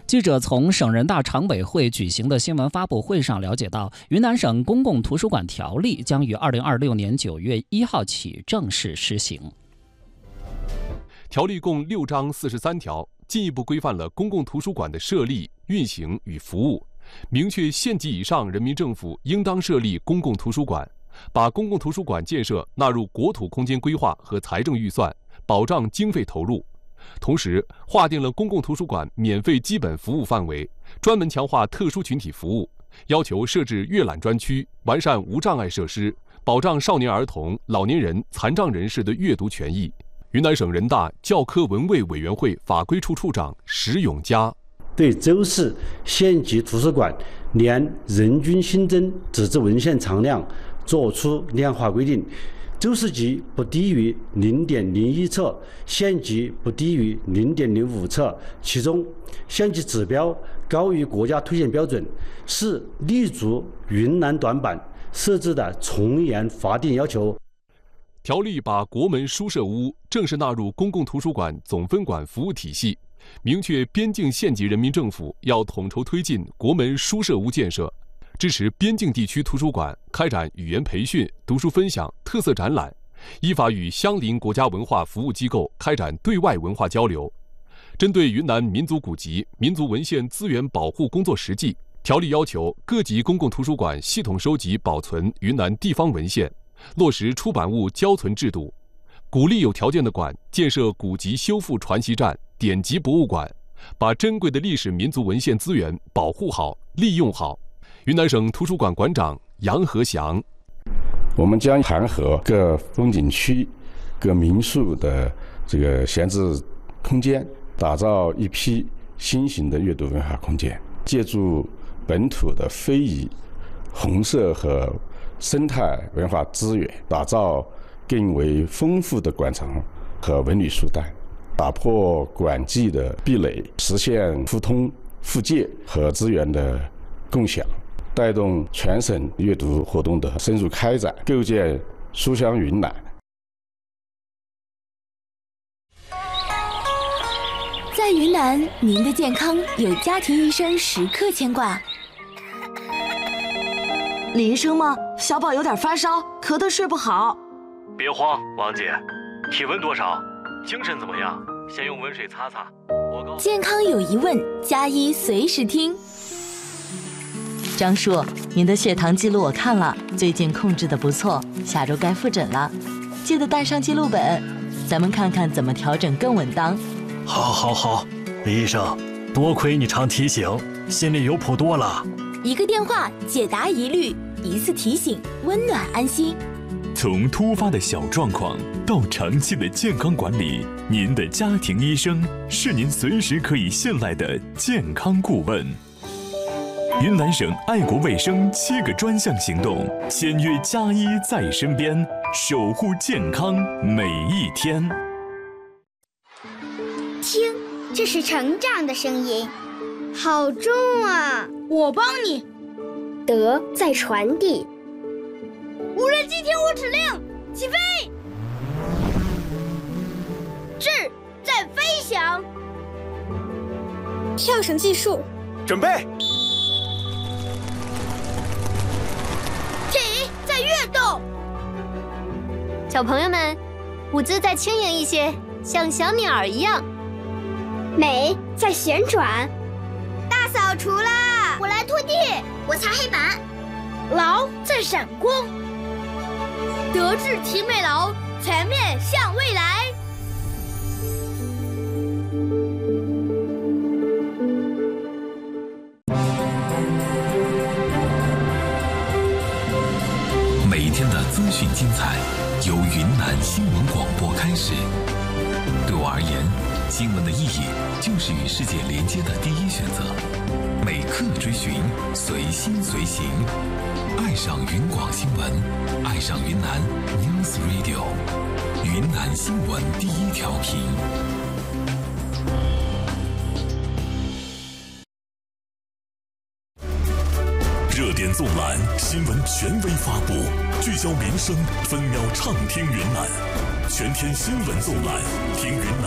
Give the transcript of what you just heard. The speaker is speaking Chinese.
记者从省人大常委会举行的新闻发布会上了解到，云南省公共图书馆条例将于2026年9月1号起正式施行。 条例共6章43条，进一步规范了公共图书馆的设立、运行与服务，明确县级以上人民政府应当设立公共图书馆，把公共图书馆建设纳入国土空间规划和财政预算，保障经费投入。同时，划定了公共图书馆免费基本服务范围，专门强化特殊群体服务，要求设置阅览专区，完善无障碍设施，保障少年儿童、老年人、残障人士的阅读权益。云南省人大教科文卫委员会法规处处长石永佳对州市县级图书馆年人均新增纸质文献藏量作出量化规定，州市级不低于0.01册，县级不低于0.05册，其中县级指标高于国家推荐标准，是立足云南短板设置的从严法定要求。 条例把国门书社屋正式纳入公共图书馆总分管服务体系，明确边境县级人民政府要统筹推进国门书社屋建设，支持边境地区图书馆开展语言培训、读书分享、特色展览，依法与相邻国家文化服务机构开展对外文化交流。针对云南民族古籍、民族文献资源保护工作实际，条例要求各级公共图书馆系统收集保存云南地方文献，落实出版物交存制度，鼓励有条件的馆建设古籍修复传习站、典籍博物馆，把珍贵的历史民族文献资源保护好、利用好。云南省图书馆馆长杨和祥： 我们将盘合各风景区、各民宿的这个闲置空间，打造一批新型的阅读文化空间，借助本土的非遗、红色和生态文化资源，打造更为丰富的馆藏和文旅书单，打破馆际的壁垒，实现互通互借和资源的共享，带动全省阅读活动的深入开展，构建书香云南。 在云南，您的健康有家庭医生时刻牵挂。 李医生吗？小宝有点发烧，咳得睡不好。 别慌，王姐，体温多少？精神怎么样？先用温水擦擦。 健康有疑问，加医随时听。 张叔，您的血糖记录我看了，最近控制得不错，下周该复诊了，记得带上记录本，咱们看看怎么调整更稳当。 好，李医生，多亏你常提醒，心里有谱多了。 一个电话解答疑虑，一次提醒温暖安心。 从突发的小状况到长期的健康管理，您的家庭医生是您随时可以信赖的健康顾问。云南省爱国卫生7个专项行动，签约加医在身边，守护健康每一天。 听，这是成长的声音，好重啊！ 我帮你。 德在传递。 无人机听我指令，起飞！智在飞翔。 跳绳技术， 准备。 体在跃动。 小朋友们，舞姿再轻盈一些，像小鸟一样。 美在旋转。 大扫除啦！我来拖地， 我擦黑板。 劳在闪光。德智体美劳，全面向未来。 每一天的资讯精彩，由云南新闻广播开始。对我而言，新闻的意义就是与世界连接的第一选择。每刻追寻，随心随行，爱上云广新闻，爱上云南 News Radio， 云南新闻第一调频。热点纵览，新闻权威发布，聚焦民生，分秒畅听云南。全天新闻纵览，听云南。